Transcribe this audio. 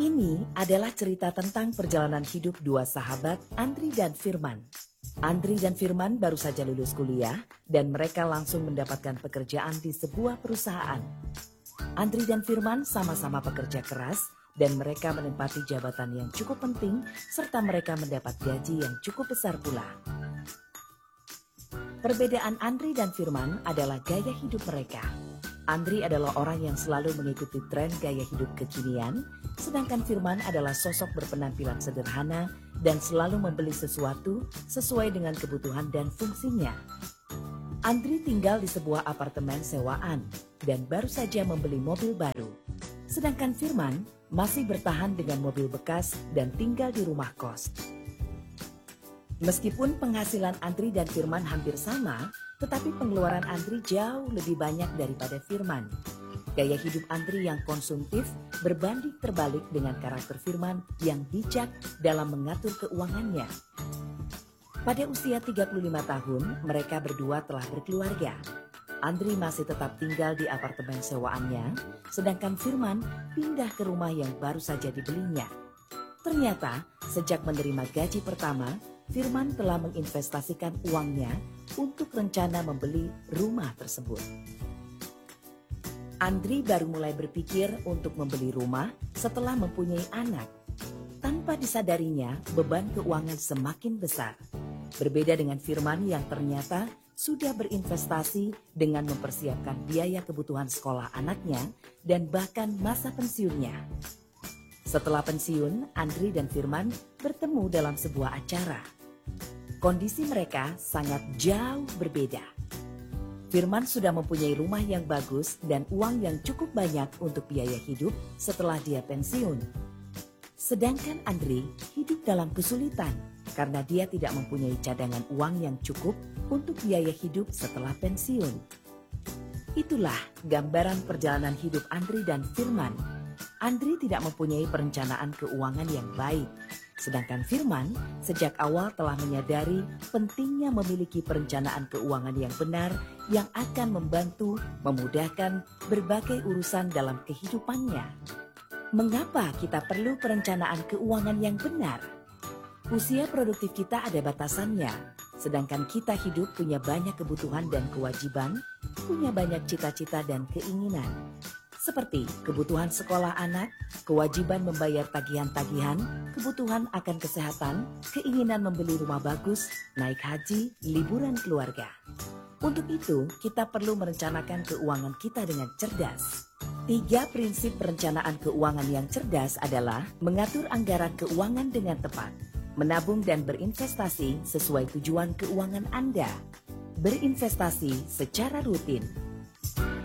Ini adalah cerita tentang perjalanan hidup dua sahabat, Andri dan Firman. Andri dan Firman baru saja lulus kuliah dan mereka langsung mendapatkan pekerjaan di sebuah perusahaan. Andri dan Firman sama-sama pekerja keras dan mereka menempati jabatan yang cukup penting serta mereka mendapat gaji yang cukup besar pula. Perbedaan Andri dan Firman adalah gaya hidup mereka. Andri adalah orang yang selalu mengikuti tren gaya hidup kekinian, sedangkan Firman adalah sosok berpenampilan sederhana dan selalu membeli sesuatu sesuai dengan kebutuhan dan fungsinya. Andri tinggal di sebuah apartemen sewaan dan baru saja membeli mobil baru. Sedangkan Firman masih bertahan dengan mobil bekas dan tinggal di rumah kos. Meskipun penghasilan Andri dan Firman hampir sama, tetapi pengeluaran Andri jauh lebih banyak daripada Firman. Gaya hidup Andri yang konsumtif berbanding terbalik dengan karakter Firman yang bijak dalam mengatur keuangannya. Pada usia 35 tahun, mereka berdua telah berkeluarga. Andri masih tetap tinggal di apartemen sewaannya, sedangkan Firman pindah ke rumah yang baru saja dibelinya. Ternyata, sejak menerima gaji pertama, Firman telah menginvestasikan uangnya untuk rencana membeli rumah tersebut. Andri baru mulai berpikir untuk membeli rumah setelah mempunyai anak. Tanpa disadarinya, beban keuangan semakin besar. Berbeda dengan Firman yang ternyata sudah berinvestasi dengan mempersiapkan biaya kebutuhan sekolah anaknya dan bahkan masa pensiunnya. Setelah pensiun, Andri dan Firman bertemu dalam sebuah acara. Kondisi mereka sangat jauh berbeda. Firman sudah mempunyai rumah yang bagus dan uang yang cukup banyak untuk biaya hidup setelah dia pensiun. Sedangkan Andri hidup dalam kesulitan karena dia tidak mempunyai cadangan uang yang cukup untuk biaya hidup setelah pensiun. Itulah gambaran perjalanan hidup Andri dan Firman. Andri tidak mempunyai perencanaan keuangan yang baik, sedangkan Firman sejak awal telah menyadari pentingnya memiliki perencanaan keuangan yang benar yang akan membantu memudahkan berbagai urusan dalam kehidupannya. Mengapa kita perlu perencanaan keuangan yang benar? Usia produktif kita ada batasannya, sedangkan kita hidup punya banyak kebutuhan dan kewajiban, punya banyak cita-cita dan keinginan. Seperti kebutuhan sekolah anak, kewajiban membayar tagihan-tagihan, kebutuhan akan kesehatan, keinginan membeli rumah bagus, naik haji, liburan keluarga. Untuk itu, kita perlu merencanakan keuangan kita dengan cerdas. 3 prinsip perencanaan keuangan yang cerdas adalah mengatur anggaran keuangan dengan tepat, menabung dan berinvestasi sesuai tujuan keuangan Anda, berinvestasi secara rutin.